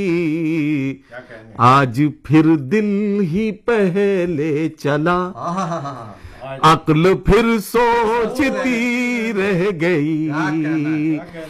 आज फिर दिल ही पहले चला, अक्ल फिर सोचती रह गई।